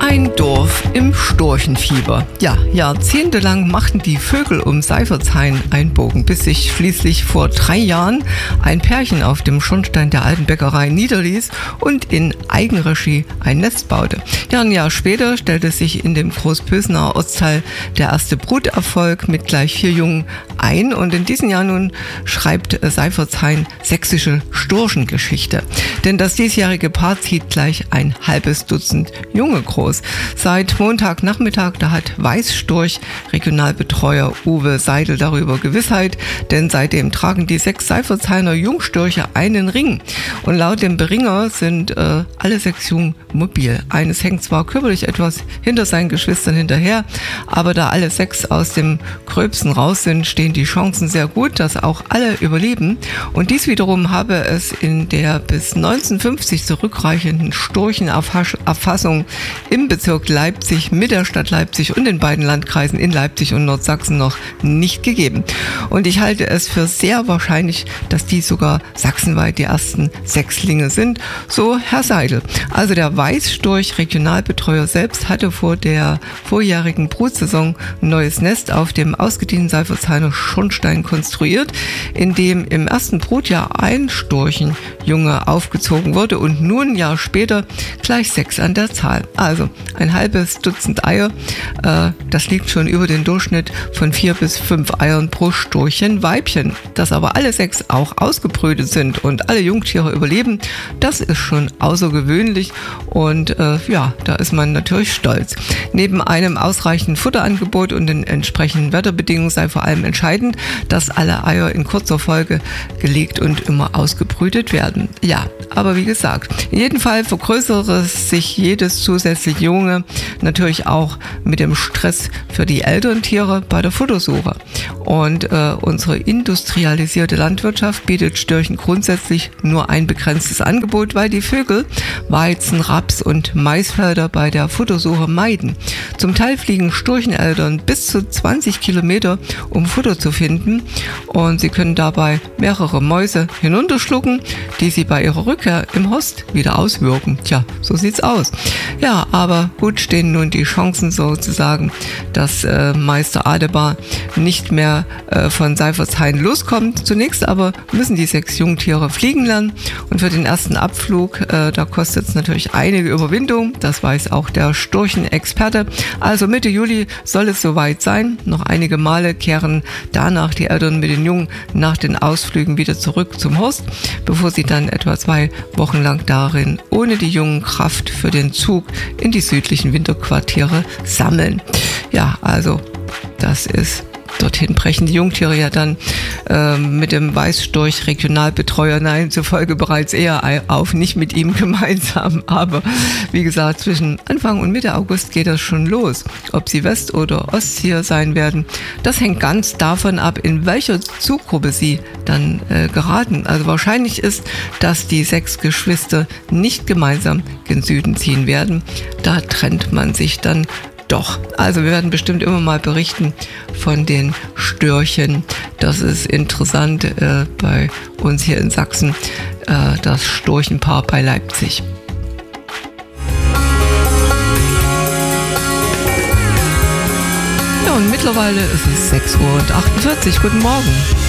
Ein Dorf im Storchenfieber. Ja, jahrzehntelang machten die Vögel um Seifertshain einen Bogen, bis sich schließlich vor 3 Jahren ein Pärchen auf dem Schornstein der alten Bäckerei niederließ und in Eigenregie ein Nest baute. Ja, ein Jahr später stellte sich in dem Großpösener Ortsteil der erste Bruterfolg mit gleich 4 Jungen ein, und in diesem Jahr nun schreibt Seifertshain sächsische Storchengeschichte. Denn das diesjährige Paar zieht gleich ein halbes Dutzend Junge groß. Seit Montagnachmittag, da hat Weißstorch Regionalbetreuer Uwe Seidel darüber Gewissheit, denn seitdem tragen die 6 Seifertshainer Jungstörche einen Ring. Und laut dem Beringer sind alle 6 Jungen mobil. Eines hängt zwar körperlich etwas hinter seinen Geschwistern hinterher, aber da alle 6 aus dem Gröbsten raus sind, stehen die Chancen sehr gut, dass auch alle überleben. Und dies wiederum habe es in der bis 1950 zurückreichenden Storchenerfassung im Bezirk Leipzig mit der Stadt Leipzig und den beiden Landkreisen in Leipzig und Nordsachsen noch nicht gegeben. Und ich halte es für sehr wahrscheinlich, dass dies sogar sachsenweit die ersten Sechslinge sind, so Herr Seidel. Also der Weißstorch Regionalbetreuer selbst hatte vor der vorjährigen Brutsaison ein neues Nest auf dem ausgedienten Seifertshainer Schornstein konstruiert, in dem im ersten Brutjahr ein Storchenjunge aufgezogen wurde und nun ein Jahr später gleich 6 an der Zahl. Also ein halbes Dutzend Eier, das liegt schon über den Durchschnitt von 4 bis 5 Eiern pro Storchenweibchen. Dass aber alle 6 auch ausgebrütet sind und alle Jungtiere überleben, das ist schon außergewöhnlich, und da ist man natürlich stolz. Neben einem ausreichenden Futterangebot und den entsprechenden Wetterbedingungen sei vor allem entscheidend, dass alle Eier in kurzer Folge gelegt und immer ausgebrütet werden. Ja, aber wie gesagt, in jedem Fall vergrößere sich jedes zusätzliche Junge natürlich auch mit dem Stress für die Elterntiere bei der Futtersuche. Und unsere industrialisierte Landwirtschaft bietet Störchen grundsätzlich nur ein begrenztes Angebot, weil die Vögel Weizen, Raps und Maisfelder bei der Futtersuche meiden. Zum Teil fliegen Storcheneltern bis zu 20 Kilometer, um Futter zu finden, und sie können dabei mehrere Mäuse hinunterschlucken, die sie bei ihrer Rückkehr im Horst wieder auswürgen. Tja, so sieht's aus. Ja, aber gut stehen nun die Chancen sozusagen, dass Meister Adebar nicht mehr von Seifertshain loskommt. Zunächst aber müssen die 6 Jungtiere fliegen lernen, und für den ersten Abflug, da kostet es natürlich einige Überwindung. Das weiß auch der Storchenexperte. Also Mitte Juli soll es soweit sein. Noch einige Male kehren danach die Eltern mit den Jungen nach den Ausflügen wieder zurück zum Horst, bevor sie dann etwa 2 Wochen lang darin ohne die Jungen Kraft für den Zug in die südlichen Winterquartiere sammeln. Ja, also das ist... Dorthin brechen die Jungtiere ja dann mit dem Weißstorch Regionalbetreuer zufolge bereits eher auf, nicht mit ihm gemeinsam. Aber wie gesagt, zwischen Anfang und Mitte August geht das schon los. Ob sie West- oder Ostzieher sein werden, das hängt ganz davon ab, in welcher Zuggruppe sie dann geraten. Also wahrscheinlich ist, dass die 6 Geschwister nicht gemeinsam gen Süden ziehen werden. Da trennt man sich dann doch. Also wir werden bestimmt immer mal berichten von den Störchen. Das ist interessant bei uns hier in Sachsen, das Storchenpaar bei Leipzig. Ja, und mittlerweile ist es 6:48 Uhr. Guten Morgen.